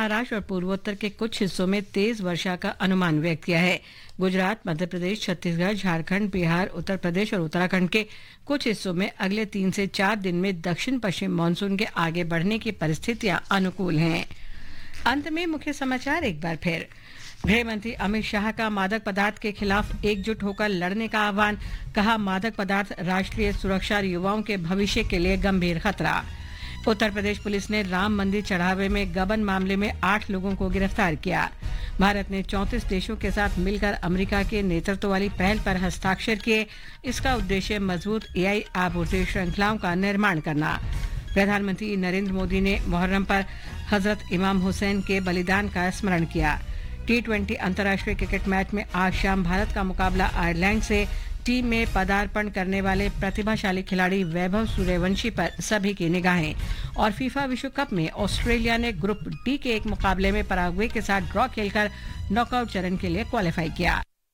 महाराष्ट्र और पूर्वोत्तर के कुछ हिस्सों में तेज वर्षा का अनुमान व्यक्त किया है। गुजरात, मध्य प्रदेश, छत्तीसगढ़, झारखंड, बिहार, उत्तर प्रदेश और उत्तराखंड के कुछ हिस्सों में अगले 3 से 4 दिन में दक्षिण पश्चिम मानसून के आगे बढ़ने की परिस्थितियां अनुकूल हैं। अंत में मुख्य समाचार एक बार फिर। गृह मंत्री अमित शाह का मादक पदार्थ के खिलाफ एकजुट होकर लड़ने का आह्वान। कहा, मादक पदार्थ राष्ट्रीय सुरक्षा और युवाओं के भविष्य के लिए गंभीर खतरा। उत्तर प्रदेश पुलिस ने राम मंदिर चढ़ावे में गबन मामले में 8 लोगों को गिरफ्तार किया। भारत ने 34 देशों के साथ मिलकर अमेरिका के नेतृत्व वाली पहल पर हस्ताक्षर किए। इसका उद्देश्य मजबूत एआई आपूर्ति श्रृंखलाओं का निर्माण करना। प्रधानमंत्री नरेंद्र मोदी ने मुहर्रम पर हजरत इमाम हुसैन के बलिदान का स्मरण किया। T20 अंतर्राष्ट्रीय क्रिकेट मैच में आज शाम भारत का मुकाबला आयरलैंड से। टीम में पदार्पण करने वाले प्रतिभाशाली खिलाड़ी वैभव सूर्यवंशी पर सभी की निगाहें। और फीफा विश्व कप में ऑस्ट्रेलिया ने ग्रुप डी के एक मुकाबले में पराग्वे के साथ ड्रॉ खेलकर नॉकआउट चरण के लिए क्वालिफाई किया।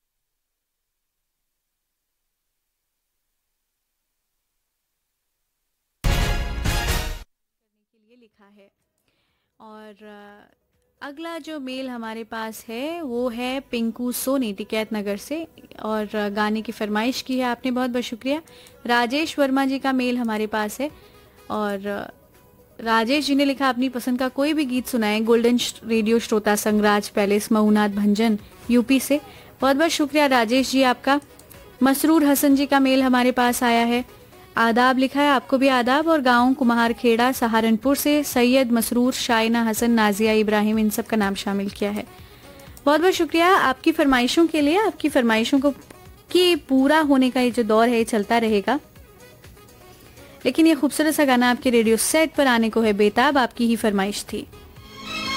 के लिए लिखा है। और अगला जो मेल हमारे पास है वो है पिंकू सोनी टिकैत नगर से, और गाने की फरमाइश की है आपने, बहुत बहुत शुक्रिया। राजेश वर्मा जी का मेल हमारे पास है, और राजेश जी ने लिखा अपनी पसंद का कोई भी गीत सुनाएं। गोल्डन रेडियो श्रोता संगराज पैलेस मऊनाथ भंजन यूपी से, बहुत बहुत शुक्रिया राजेश जी आपका। मसरूर हसन जी का मेल हमारे पास आया है, आदाब लिखा है, आपको भी आदाब। और गांव कुम्हार खेड़ा सहारनपुर से सैयद मसरूर, शाइना हसन, नाजिया इब्राहिम, इन सब का नाम शामिल किया है। बहुत बहुत शुक्रिया आपकी फरमाइशों के लिए। आपकी फरमाइशों को की पूरा होने का ये जो दौर है ये चलता रहेगा, लेकिन ये खूबसूरत सा गाना आपके रेडियो सेट पर आने को है बेताब, आपकी ही फरमाइश थी।